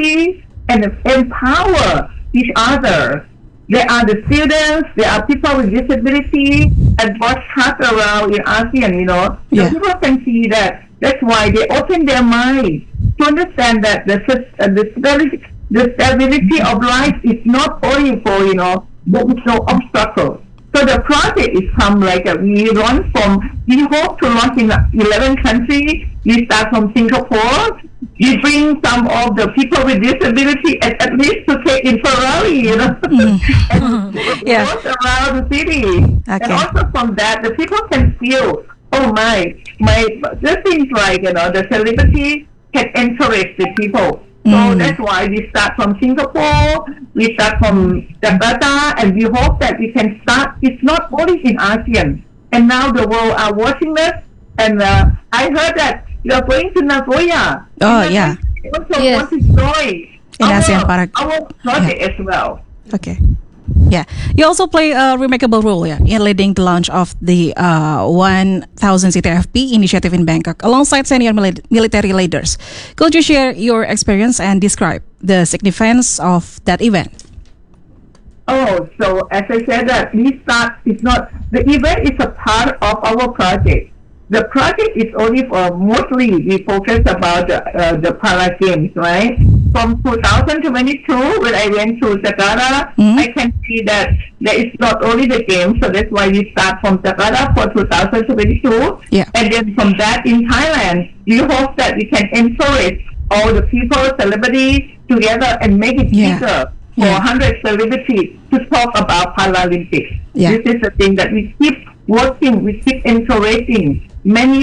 celebrity and empower each other. There are the students, there are people with disability, and what's happened around in ASEAN, Yeah. the people can see that. That's why they open their mind to understand that the stability of life is not only for, there is no obstacle. So the project is we hope to launch in 11 countries. We start from Singapore. We bring some of the people with disability at least to take in Ferrari, and Yeah. walk around the city. Okay. And also from that, the people can feel, oh just things like, the celebrity can encourage the people. So that's why we start from Singapore, we start from Jakarta, and we hope that we can start. It's not only in ASEAN, and now the world are watching us. And I heard that you are going to Nagoya. Oh, yeah. Also Yes. want to join In ASEAN Para. our project as well. Okay. Yeah, you also play a remarkable role in leading the launch of the 1000 CTFP initiative in Bangkok alongside senior military leaders. Could you share your experience and describe the significance of that event? Oh, so as I said that the event is a part of our project. The project is only mostly we focus about the Para Games, right? From 2022, when I went to Jakarta, I can see that there is not only the games, so that's why we start from Jakarta for 2022. Yeah. And then from that in Thailand, we hope that we can encourage all the people, celebrities together and make it bigger for 100 celebrities to talk about Paralympics. Yeah. This is the thing that we keep working, we keep encouraging. Many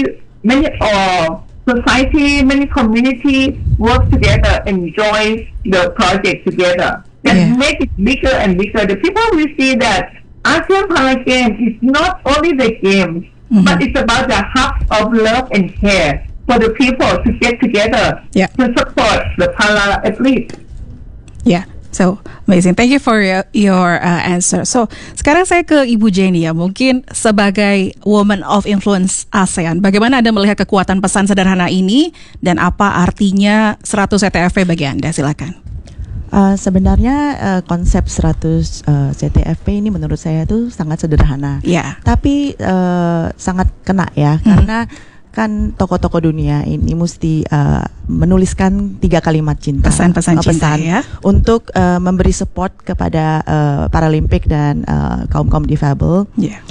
society, many community work together and join the project together. And make it bigger and bigger. The people will see that ASEAN Para Games is not only the games, but it's about the hub of love and care for the people to get together to support the para athletes. Yeah. So amazing. Thank you for your answer. So sekarang saya ke Ibu Jenny ya. Mungkin sebagai woman of influence ASEAN, bagaimana Anda melihat kekuatan pesan sederhana ini dan apa artinya 100 CTFP bagi Anda? Silakan. Sebenarnya konsep 100 CTFP ini menurut saya tuh sangat sederhana. Tapi sangat kena ya, karena kan tokoh-tokoh dunia ini mesti menuliskan 3 kalimat cinta, pesan cinta ya, untuk memberi support kepada Paralimpik dan kaum difabel,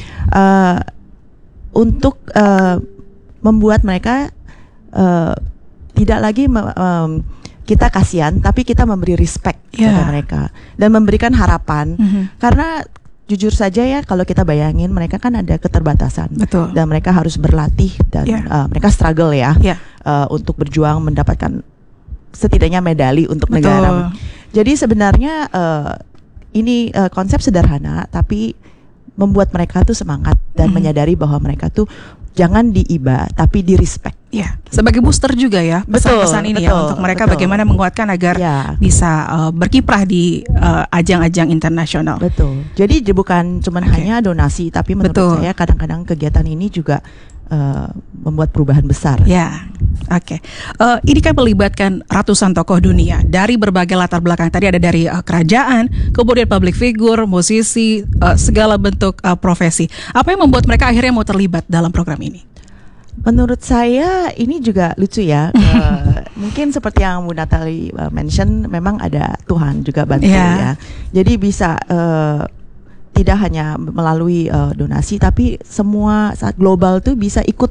untuk membuat mereka tidak lagi kita kasihan, tapi kita memberi respect kepada mereka dan memberikan harapan, karena jujur saja ya, kalau kita bayangin mereka kan ada keterbatasan. Betul. Dan mereka harus berlatih dan mereka struggle untuk berjuang mendapatkan setidaknya medali untuk negara. Jadi sebenarnya ini konsep sederhana tapi membuat mereka tuh semangat dan menyadari bahwa mereka tuh jangan diiba tapi di respect. Sebagai booster juga ya pesan-pesan ini untuk mereka bagaimana menguatkan agar bisa berkiprah di ajang-ajang internasional. Jadi bukan cuma hanya donasi, tapi menurut saya kadang-kadang kegiatan ini juga membuat perubahan besar. Ini kan melibatkan ratusan tokoh dunia dari berbagai latar belakang. Tadi ada dari kerajaan, kemudian public figure, musisi, segala bentuk profesi. Apa yang membuat mereka akhirnya mau terlibat dalam program ini? Menurut saya ini juga lucu ya. Mungkin seperti yang Bu Natali mention, memang ada Tuhan juga bantu ya. Jadi bisa tidak hanya melalui donasi, tapi semua saat global tuh bisa ikut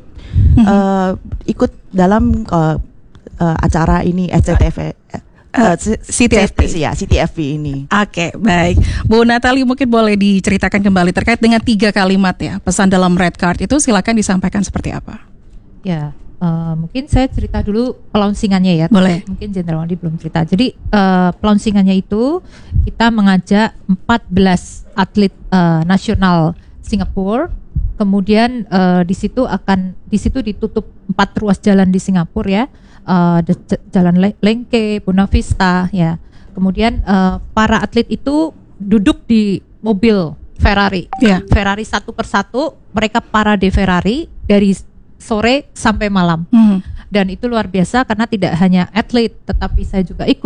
dalam acara ini CTFP ini. Oke, baik. Bu Natali, mungkin boleh diceritakan kembali terkait dengan 3 kalimat ya, pesan dalam red card itu, silakan disampaikan seperti apa? Ya, mungkin saya cerita dulu pelaunsingannya ya. Boleh. Mungkin Jenderal Wandi belum cerita. Jadi pelaunsingannya itu kita mengajak 14 atlet nasional Singapura. Kemudian di situ ditutup 4 ruas jalan di Singapura ya. Jalan Lengke, Buona Vista ya. Kemudian para atlet itu duduk di mobil Ferrari. Ferrari satu persatu, mereka parade Ferrari dari sore sampai malam. Dan itu luar biasa karena tidak hanya atlet, tetapi saya juga ikut